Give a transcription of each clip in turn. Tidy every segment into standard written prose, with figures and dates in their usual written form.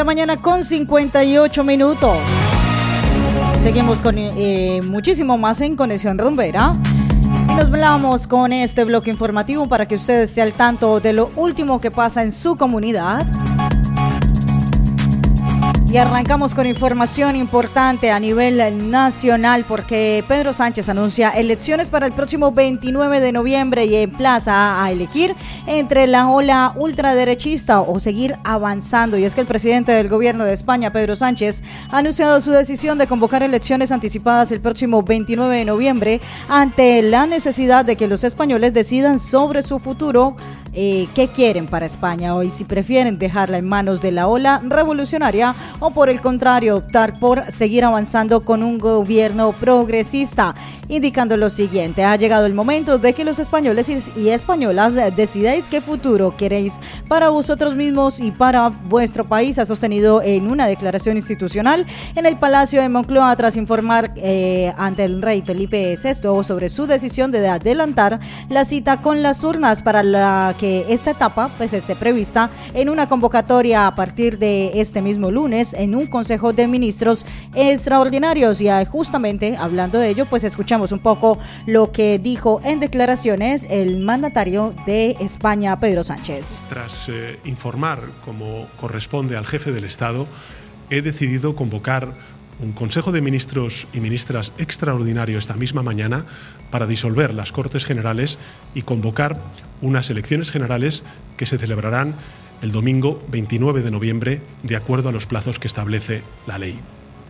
mañana con 58 minutos. Seguimos con muchísimo más en Conexión Rumbera. Y nos vamos con este bloque informativo para que ustedes estén al tanto de lo último que pasa en su comunidad. Y arrancamos con información importante a nivel nacional porque Pedro Sánchez anuncia elecciones para el próximo 29 de noviembre y emplaza a elegir entre la ola ultraderechista o seguir avanzando. Y es que el presidente del gobierno de España, Pedro Sánchez, ha anunciado su decisión de convocar elecciones anticipadas el próximo 29 de noviembre ante la necesidad de que los españoles decidan sobre su futuro. ¿Qué quieren para España hoy? Si prefieren dejarla en manos de la ola revolucionaria o por el contrario optar por seguir avanzando con un gobierno progresista, indicando lo siguiente: ha llegado el momento de que los españoles y españolas decidáis qué futuro queréis para vosotros mismos y para vuestro país, ha sostenido en una declaración institucional en el Palacio de Moncloa tras informar ante el rey Felipe VI sobre su decisión de adelantar la cita con las urnas para la que esta etapa pues esté prevista en una convocatoria a partir de este mismo lunes en un Consejo de Ministros extraordinarios. Y justamente hablando de ello, pues escuchamos un poco lo que dijo en declaraciones el mandatario de España, Pedro Sánchez. Tras informar como corresponde al jefe del Estado, he decidido convocar un Consejo de Ministros y Ministras extraordinario esta misma mañana para disolver las Cortes Generales y convocar unas elecciones generales que se celebrarán el domingo 29 de noviembre de acuerdo a los plazos que establece la ley.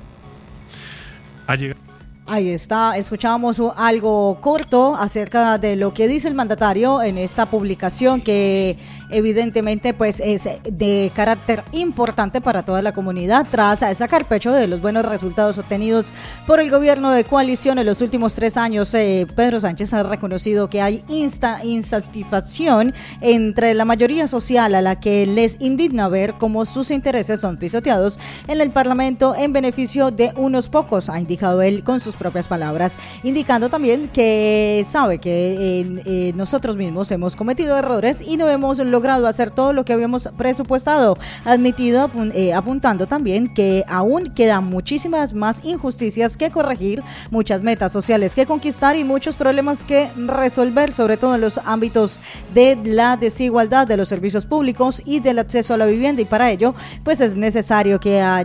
Ahí está, escuchamos algo corto acerca de lo que dice el mandatario en esta publicación que evidentemente pues es de carácter importante para toda la comunidad tras sacar pecho de los buenos resultados obtenidos por el gobierno de coalición en los últimos 3 años. Pedro Sánchez ha reconocido que hay insatisfacción entre la mayoría social a la que les indigna ver cómo sus intereses son pisoteados en el Parlamento en beneficio de unos pocos, ha indicado él con sus propias palabras, indicando también que sabe que nosotros mismos hemos cometido errores y no hemos logrado hacer todo lo que habíamos presupuestado, admitido, apuntando también que aún quedan muchísimas más injusticias que corregir, muchas metas sociales que conquistar y muchos problemas que resolver, sobre todo en los ámbitos de la desigualdad de los servicios públicos y del acceso a la vivienda, y para ello pues es necesario que ha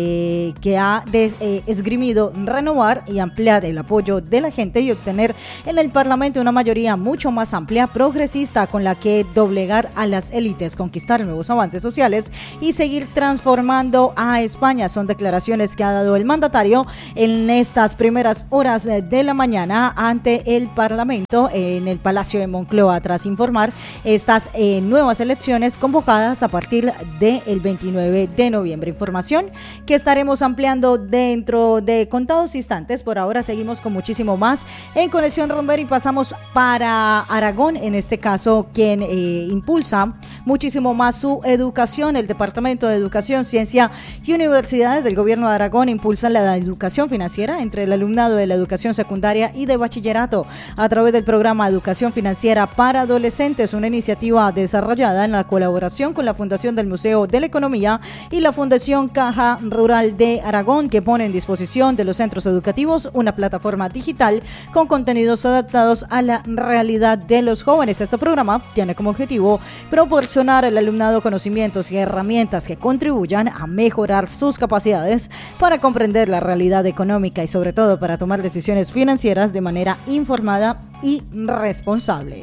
esgrimido renovar y ampliar el apoyo de la gente y obtener en el Parlamento una mayoría mucho más amplia, progresista, con la que doblegar a las élites, conquistar nuevos avances sociales y seguir transformando a España. Son declaraciones que ha dado el mandatario en estas primeras horas de la mañana ante el Parlamento en el Palacio de Moncloa tras informar estas nuevas elecciones convocadas a partir del 29 de noviembre. Información que estaremos ampliando dentro de contados instantes. Por ahora seguimos con muchísimo más en Conexión Rumbera y pasamos para Aragón, en este caso quien impulsa muchísimo más su educación. El Departamento de Educación, Ciencia y Universidades del Gobierno de Aragón impulsa la educación financiera entre el alumnado de la educación secundaria y de bachillerato a través del programa Educación Financiera para Adolescentes, una iniciativa desarrollada en la colaboración con la Fundación del Museo de la Economía y la Fundación Caja Rural de Aragón, que pone en disposición de los centros educativos una plataforma digital con contenidos adaptados a la realidad de los jóvenes. Este programa tiene como objetivo proporcionar al alumnado conocimientos y herramientas que contribuyan a mejorar sus capacidades para comprender la realidad económica y sobre todo para tomar decisiones financieras de manera informada y responsable.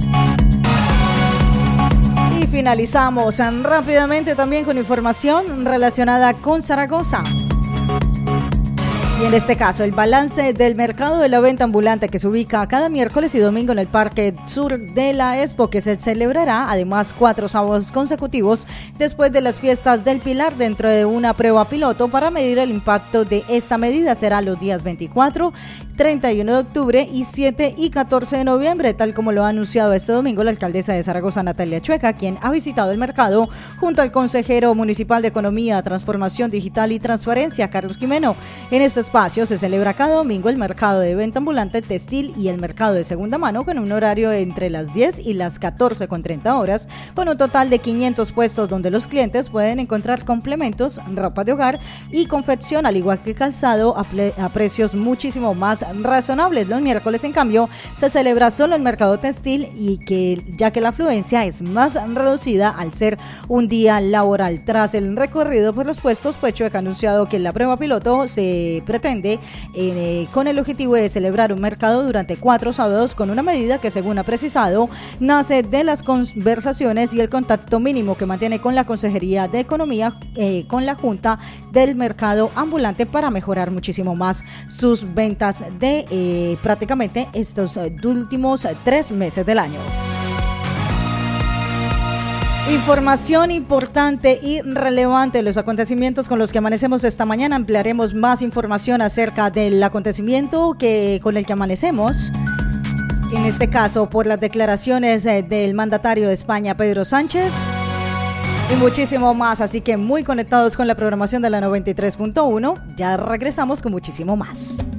Y finalizamos rápidamente también con información relacionada con Zaragoza. Y en este caso, el balance del mercado de la venta ambulante que se ubica cada miércoles y domingo en el Parque Sur de la Expo, que se celebrará además 4 sábados consecutivos después de las fiestas del Pilar dentro de una prueba piloto para medir el impacto de esta medida. Será los días 24, 31 de octubre y 7 y 14 de noviembre, tal como lo ha anunciado este domingo la alcaldesa de Zaragoza, Natalia Chueca, quien ha visitado el mercado junto al consejero municipal de Economía, Transformación Digital y Transparencia, Carlos Jimeno. En este espacio se celebra cada domingo el mercado de venta ambulante textil y el mercado de segunda mano con un horario entre las 10 y las 14:30 horas, con un total de 500 puestos donde los clientes pueden encontrar complementos, ropa de hogar y confección, al igual que calzado a precios muchísimo más razonables. Los miércoles, en cambio, se celebra solo el mercado textil ya que la afluencia es más reducida al ser un día laboral. Tras el recorrido por los puestos, Pechuec ha anunciado que la prueba piloto se pretende con el objetivo de celebrar un mercado durante 4 sábados con una medida que, según ha precisado, nace de las conversaciones y el contacto mínimo que mantiene con la Consejería de Economía, con la Junta del Mercado Ambulante, para mejorar muchísimo más sus ventas de prácticamente estos últimos 3 meses del año. Información importante y relevante de los acontecimientos con los que amanecemos esta mañana. Ampliaremos más información acerca del acontecimiento con el que amanecemos. En este caso, por las declaraciones del mandatario de España, Pedro Sánchez, y muchísimo más. Así que muy conectados con la programación de la 93.1. Ya regresamos con muchísimo más.